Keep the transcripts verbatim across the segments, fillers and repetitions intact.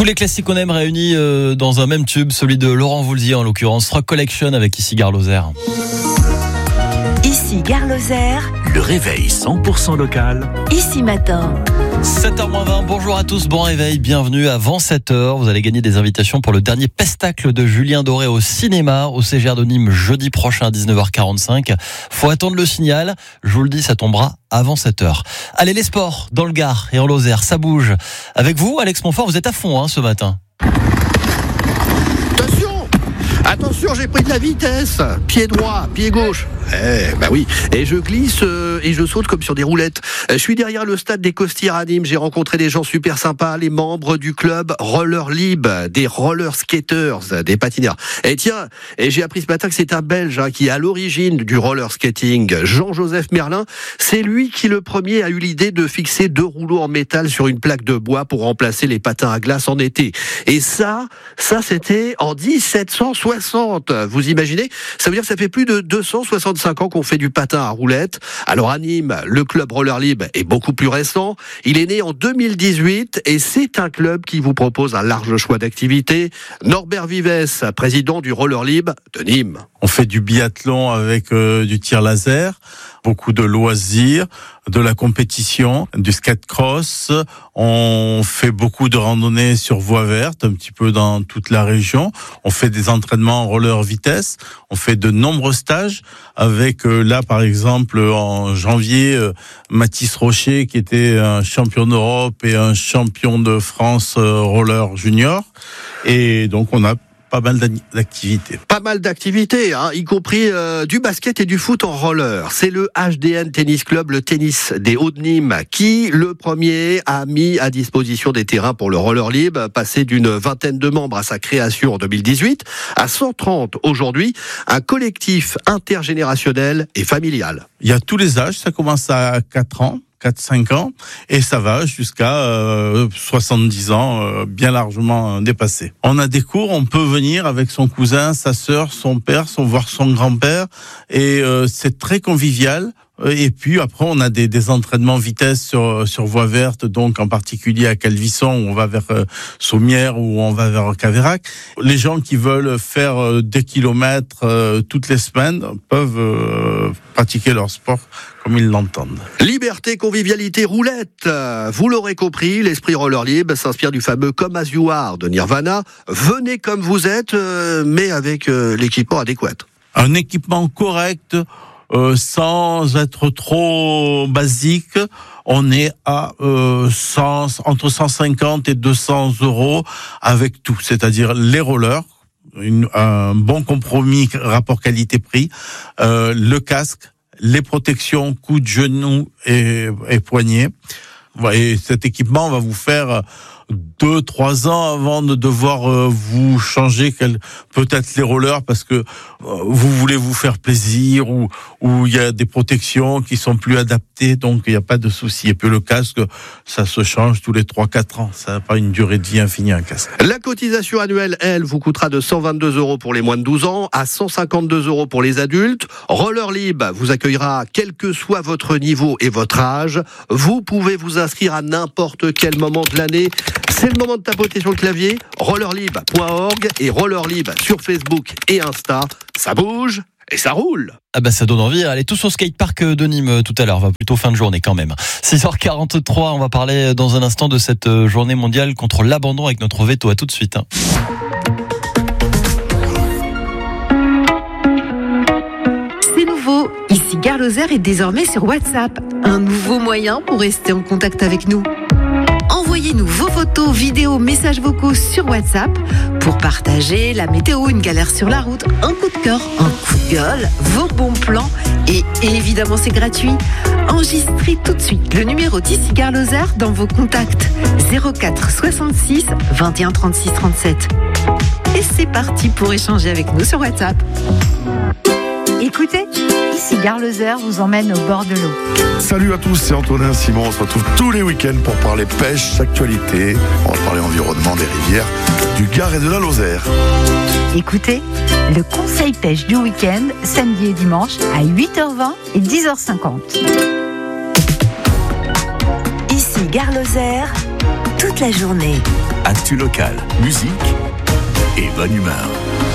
Tous les classiques qu'on aime réunis euh, dans un même tube, celui de Laurent Voulzy en l'occurrence, Rock Collection avec Ici Gare Lozère. Ici Gare Lozère, le réveil cent pour cent local. Ici Matin. sept heures moins vingt, bonjour à tous, bon réveil, bienvenue avant sept heures. Vous allez gagner des invitations pour le dernier pestacle de Julien Doré au cinéma, au C G R de Nîmes, jeudi prochain à dix-neuf heures quarante-cinq. Faut attendre le signal, je vous le dis, ça tombera avant sept heures. Allez, les sports, dans le Gard et en Lozère, ça bouge. Avec vous, Alex Montfort, vous êtes à fond hein, ce matin. Attention, attention, j'ai pris de la vitesse. Pied droit, pied gauche. Eh, bah oui. Et je glisse euh, et je saute comme sur des roulettes. Je suis derrière le stade des Costières à Nîmes. J'ai rencontré des gens super sympas, les membres du club Roller Lib, des roller skaters, des patineurs. Et tiens, et j'ai appris ce matin que c'est un Belge hein, qui est à l'origine du roller skating, Jean-Joseph Merlin. C'est lui qui le premier a eu l'idée de fixer deux rouleaux en métal sur une plaque de bois pour remplacer les patins à glace en été. Et ça, ça c'était en dix-sept cent soixante. Vous imaginez? Ça veut dire que ça fait plus de deux cent soixante-cinq ans qu'on fait du patin à roulettes. Alors à Nîmes, le club Roller Lib est beaucoup plus récent. Il est né en deux mille dix-huit et c'est un club qui vous propose un large choix d'activités. Norbert Vives, président du Roller Lib de Nîmes. On fait du biathlon avec euh, du tir laser, beaucoup de loisirs, de la compétition, du skate cross. On fait beaucoup de randonnées sur voie verte, un petit peu dans toute la région. On fait des entraînements en roller vitesse. On fait de nombreux stages avec, euh, là par exemple, en janvier, euh, Mathis Rocher qui était un champion d'Europe et un champion de France euh, roller junior. Et donc on a pas mal d'activités. Pas mal d'activités, hein, y compris euh, du basket et du foot en roller. C'est le H D N Tennis Club, le tennis des Hauts-de-Nîmes, qui, le premier, a mis à disposition des terrains pour le Roller Lib, passé d'une vingtaine de membres à sa création en deux mille dix-huit, à cent trente aujourd'hui, un collectif intergénérationnel et familial. Il y a tous les âges, ça commence à quatre ans. quatre cinq ans, et ça va jusqu'à euh, soixante-dix ans, euh, bien largement dépassé. On a des cours, on peut venir avec son cousin, sa sœur, son père, son, voire son grand-père, et euh, c'est très convivial. Et puis après, on a des, des entraînements vitesse sur, sur voie verte, donc en particulier à Calvisson, où on va vers euh, Sommières, ou on va vers Caveyrac. Les gens qui veulent faire euh, des kilomètres euh, toutes les semaines peuvent euh, pratiquer leur sport comme ils l'entendent. Liberté, convivialité, roulette. Vous l'aurez compris, l'esprit Roller Lib s'inspire du fameux Come As You Are de Nirvana. Venez comme vous êtes, euh, mais avec euh, l'équipement adéquat. Un équipement correct, Euh, sans être trop basique, on est à euh, cent, entre cent cinquante et deux cents euros avec tout, c'est-à-dire les rollers, une, un bon compromis rapport qualité-prix, euh, le casque, les protections cou de genoux et, et poignets. Et cet équipement va vous faire deux, trois ans avant de devoir euh, vous changer quel, peut-être les rollers parce que euh, vous voulez vous faire plaisir ou ou il y a des protections qui sont plus adaptées, donc il n'y a pas de souci. Et puis le casque, ça se change tous les trois quatre ans. Ça n'a pas une durée de vie infinie, un casque. La cotisation annuelle, elle, vous coûtera de cent vingt-deux euros pour les moins de douze ans à cent cinquante-deux euros pour les adultes. Roller Lib vous accueillera quel que soit votre niveau et votre âge. Vous pouvez vous inscrire à n'importe quel moment de l'année. C'est le moment de tapoter sur le clavier, rollerlib point org et Rollerlib sur Facebook et Insta. Ça bouge et ça roule. Ah bah ça donne envie, allez tous au skatepark de Nîmes tout à l'heure, va plutôt fin de journée quand même. six heures quarante-trois, on va parler dans un instant de cette journée mondiale contre l'abandon avec notre veto, à tout de suite. C'est nouveau, Ici Gare Lozère est désormais sur WhatsApp. Un nouveau moyen pour rester en contact avec nous. Envoyez-nous vos photos, vidéos, messages vocaux sur WhatsApp pour partager la météo, une galère sur la route, un coup de cœur, un coup de gueule, vos bons plans et évidemment c'est gratuit. Enregistrez tout de suite le numéro d'Ici Gare Lozère dans vos contacts zéro quatre soixante-six vingt et un trente-six trente-sept. Et c'est parti pour échanger avec nous sur WhatsApp. Écoutez, Ici Gare Lozère vous emmène au bord de l'eau. Salut à tous, c'est Antonin Simon. On se retrouve tous les week-ends pour parler pêche, actualité. On va parler environnement des rivières, du Gard et de la Lozère. Écoutez, le conseil pêche du week-end, samedi et dimanche à huit heures vingt et dix heures cinquante. Ici Gare Lozère, toute la journée. Actu locale, musique et bonne humeur.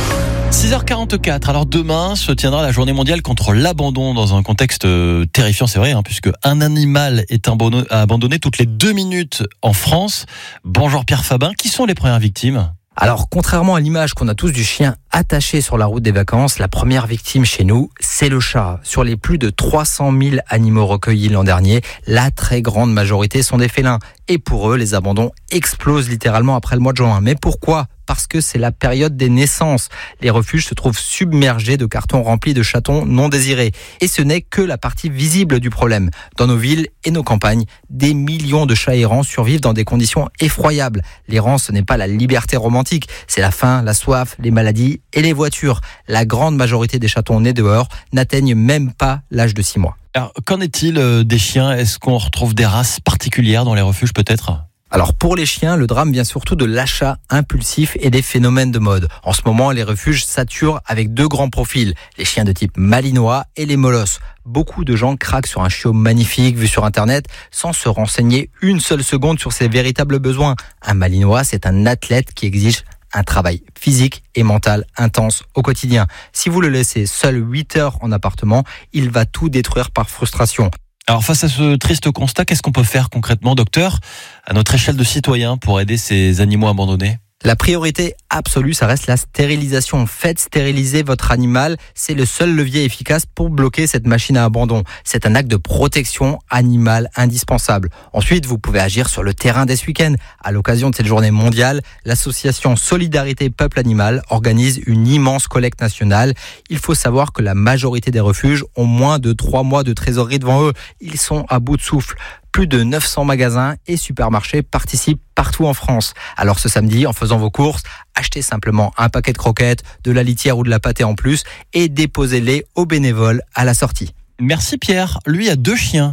six heures quarante-quatre, alors demain se tiendra la journée mondiale contre l'abandon dans un contexte terrifiant, c'est vrai, hein, puisque un animal est abandonné toutes les deux minutes en France. Bonjour Pierre Fabin, qui sont les premières victimes ? Alors, contrairement à l'image qu'on a tous du chien attaché sur la route des vacances, la première victime chez nous, c'est le chat. Sur les plus de trois cent mille animaux recueillis l'an dernier, la très grande majorité sont des félins. Et pour eux, les abandons explosent littéralement après le mois de juin. Mais pourquoi ? Parce que c'est la période des naissances. Les refuges se trouvent submergés de cartons remplis de chatons non désirés. Et ce n'est que la partie visible du problème. Dans nos villes et nos campagnes, des millions de chats errants survivent dans des conditions effroyables. L'errance, ce n'est pas la liberté romantique, c'est la faim, la soif, les maladies et les voitures. La grande majorité des chatons nés dehors n'atteignent même pas l'âge de six mois. Alors, qu'en est-il des chiens ? Est-ce qu'on retrouve des races particulières dans les refuges peut-être ? Alors pour les chiens, le drame vient surtout de l'achat impulsif et des phénomènes de mode. En ce moment, les refuges saturent avec deux grands profils, les chiens de type malinois et les molosses. Beaucoup de gens craquent sur un chiot magnifique vu sur Internet sans se renseigner une seule seconde sur ses véritables besoins. Un malinois, c'est un athlète qui exige un travail physique et mental intense au quotidien. Si vous le laissez seul huit heures en appartement, il va tout détruire par frustration. Alors face à ce triste constat, qu'est-ce qu'on peut faire concrètement, docteur, à notre échelle de citoyen pour aider ces animaux abandonnés ? La priorité absolue, ça reste la stérilisation. Faites stériliser votre animal, c'est le seul levier efficace pour bloquer cette machine à abandon. C'est un acte de protection animale indispensable. Ensuite, vous pouvez agir sur le terrain dès ce week-end. À l'occasion de cette journée mondiale, l'association Solidarité Peuple Animal organise une immense collecte nationale. Il faut savoir que la majorité des refuges ont moins de trois mois de trésorerie devant eux. Ils sont à bout de souffle. Plus de neuf cents magasins et supermarchés participent partout en France. Alors ce samedi, en faisant vos courses, achetez simplement un paquet de croquettes, de la litière ou de la pâtée en plus et déposez-les aux bénévoles à la sortie. Merci Pierre, lui a deux chiens.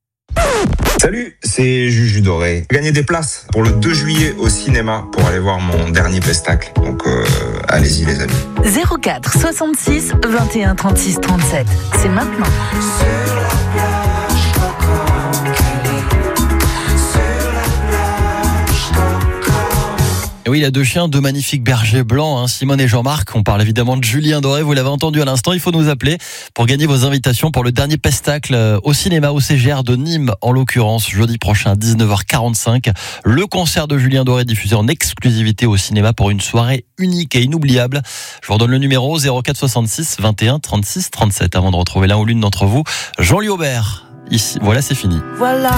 Salut, c'est Juju Doré. Gagner des places pour le deux juillet au cinéma pour aller voir mon dernier pestacle. Donc euh, allez-y les amis. zéro quatre soixante-six vingt et un trente-six trente-sept. C'est maintenant. Et oui, il a deux chiens, deux magnifiques bergers blancs, hein, Simone et Jean-Marc. On parle évidemment de Julien Doré, vous l'avez entendu à l'instant. Il faut nous appeler pour gagner vos invitations pour le dernier pestacle au cinéma, au C G R de Nîmes, en l'occurrence, jeudi prochain à dix-neuf heures quarante-cinq. Le concert de Julien Doré diffusé en exclusivité au cinéma pour une soirée unique et inoubliable. Je vous redonne le numéro zéro quatre soixante-six vingt et un trente-six trente-sept avant de retrouver l'un ou l'une d'entre vous. Jean-Louis Aubert, ici, voilà, c'est fini. Voilà.